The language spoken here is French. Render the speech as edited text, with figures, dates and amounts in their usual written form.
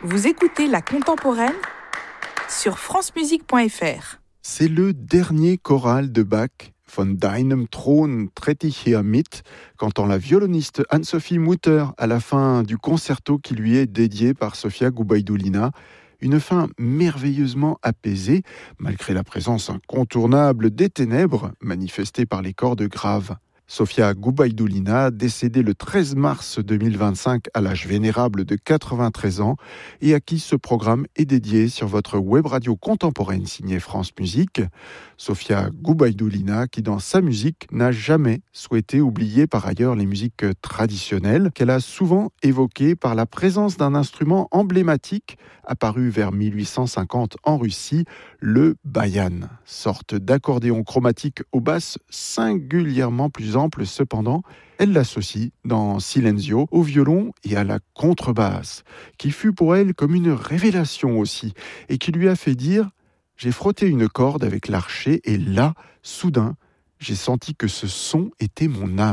Vous écoutez La Contemporaine sur francemusique.fr. C'est le dernier choral de Bach, Von deinem Thron trete ich hier mit, qu'entend la violoniste Anne-Sophie Mutter à la fin du concerto qui lui est dédié par Sofia Gubaidulina. Une fin merveilleusement apaisée, malgré la présence incontournable des ténèbres manifestées par les cordes graves. Sofia Gubaidulina, décédée le 13 mars 2025 à l'âge vénérable de 93 ans et à qui ce programme est dédié sur votre web radio contemporaine signée France Musique. Sofia Gubaidulina qui dans sa musique n'a jamais souhaité oublier par ailleurs les musiques traditionnelles qu'elle a souvent évoquées par la présence d'un instrument emblématique apparu vers 1850 en Russie, le bayan, sorte d'accordéon chromatique aux basses singulièrement plus ample cependant, elle l'associe dans Silenzio au violon et à la contrebasse, qui fut pour elle comme une révélation aussi, et qui lui a fait dire « J'ai frotté une corde avec l'archet et là, soudain, j'ai senti que ce son était mon âme ».